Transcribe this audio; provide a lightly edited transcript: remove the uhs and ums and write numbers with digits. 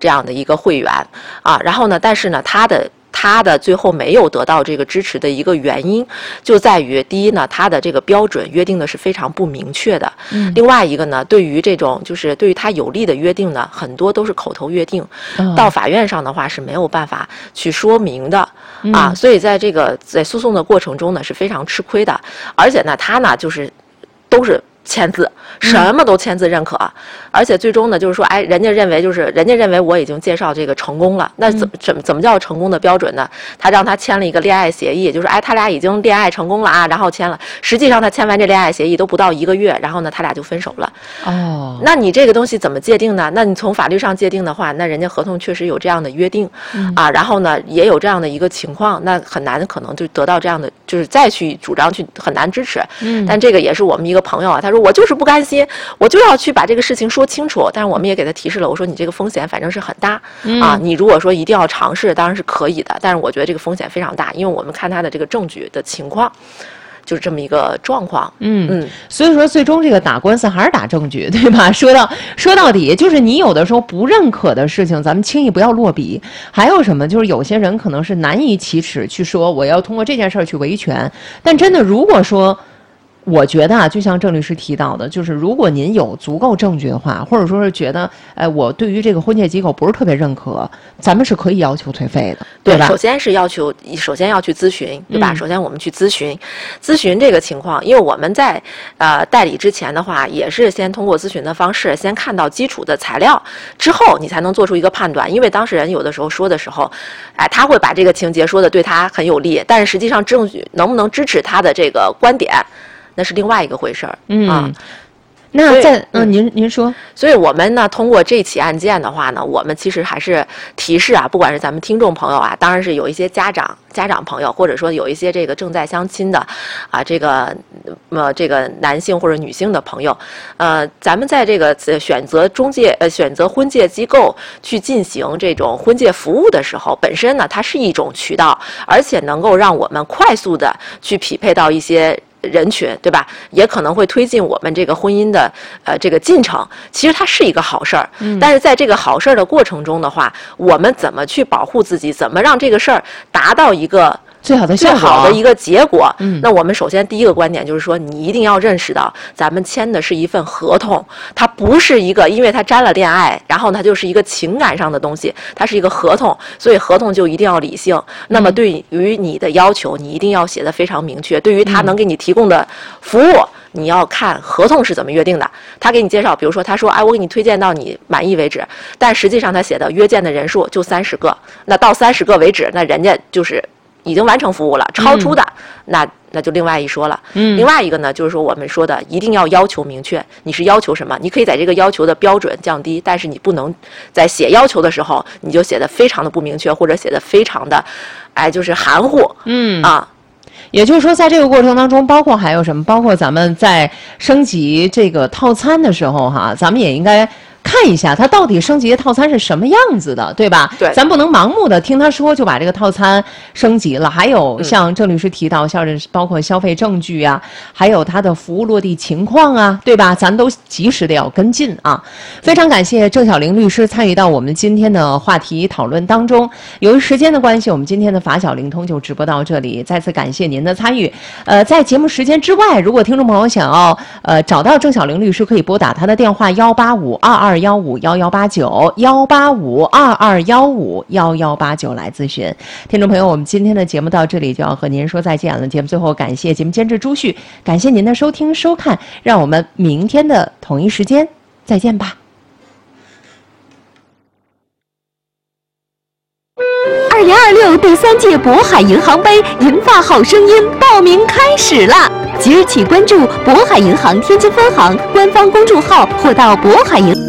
这样的一个会员啊。然后呢，但是呢，他的最后没有得到这个支持的一个原因，就在于第一呢，他的这个标准约定的是非常不明确的。另外一个呢，对于这种就是对于他有利的约定呢，很多都是口头约定，到法院上的话是没有办法去说明的啊。所以在诉讼的过程中呢是非常吃亏的，而且呢，他呢就是都是签字，什么都签字认可，而且最终呢，就是说，哎，人家认为我已经介绍这个成功了，那怎么叫成功的标准呢？他让他签了一个恋爱协议，就是哎，他俩已经恋爱成功了啊，然后签了，实际上他签完这恋爱协议都不到1个月，然后呢，他俩就分手了。哦，那你这个东西怎么界定呢？那你从法律上界定的话，那人家合同确实有这样的约定啊，然后呢，也有这样的一个情况，那很难可能就得到这样的，就是再去主张去很难支持。但这个也是我们一个朋友啊，他说我就是不甘心，我就要去把这个事情说清楚。但是我们也给他提示了，我说你这个风险反正是很大啊，你如果说一定要尝试，当然是可以的，但是我觉得这个风险非常大，因为我们看他的这个证据的情况。就是这么一个状况， 所以说最终这个打官司还是打证据，对吧？说到底，就是你有的时候不认可的事情，咱们轻易不要落笔。还有什么？就是有些人可能是难以启齿去说我要通过这件事儿去维权，但真的如果说。我觉得啊，就像郑律师提到的，就是如果您有足够证据的话，或者说是觉得，我对于这个婚介机构不是特别认可，咱们是可以要求退费的，对吧？ 首先要去咨询，对吧？首先我们去咨询这个情况，因为我们在代理之前的话，也是先通过咨询的方式，先看到基础的材料之后，你才能做出一个判断。因为当事人有的时候说的时候，他会把这个情节说的对他很有利，但是实际上证据能不能支持他的这个观点？那是另外一个回事儿啊。 那您说， 所以我们呢，通过这起案件的话呢，我们其实还是提示啊，不管是咱们听众朋友啊，当然是有一些家长朋友，或者说有一些这个正在相亲的啊，这个男性或者女性的朋友，咱们在这个选择婚介机构去进行这种婚介服务的时候，本身呢，它是一种渠道，而且能够让我们快速的去匹配到一些人群，对吧？也可能会推进我们这个婚姻的这个进程。其实它是一个好事儿，但是在这个好事儿的过程中的话，我们怎么去保护自己？怎么让这个事儿达到一个最好的一个结果？那我们首先第一个观点就是说，你一定要认识到，咱们签的是一份合同，它不是一个，因为它沾了恋爱，然后它就是一个情感上的东西，它是一个合同，所以合同就一定要理性。那么对于你的要求，你一定要写得非常明确。对于他能给你提供的服务，你要看合同是怎么约定的。他给你介绍，比如说他说，哎，我给你推荐到你满意为止，但实际上他写的约见的人数就30个，那到30个为止，那人家就是已经完成服务了，超出的那就另外一说了。另外一个呢，就是说我们说的一定要求明确，你是要求什么？你可以在这个要求的标准降低，但是你不能在写要求的时候你就写的非常的不明确，或者写的非常的就是含糊。 也就是说，在这个过程当中，包括还有什么？包括咱们在升级这个套餐的时候，咱们也应该看一下它到底升级的套餐是什么样子的，对吧？ 对， 咱不能盲目的听他说就把这个套餐升级了。还有像郑律师提到，像是包括消费证据啊，还有他的服务落地情况啊，对吧？咱都及时的要跟进啊。非常感谢郑晓玲律师参与到我们今天的话题讨论当中。由于时间的关系，我们今天的法小灵通就直播到这里，再次感谢您的参与。在节目时间之外，如果听众朋友想要找到郑晓玲律师，可以拨打他的电话18522151189，18522151189来咨询。听众朋友，我们今天的节目到这里就要和您说再见了。节目最后感谢节目监制朱旭，感谢您的收听收看，让我们明天的同一时间再见吧。 2026第3届渤海银行杯银发好声音报名开始啦！即日起关注渤海银行天津分行官方公众号，或到渤海银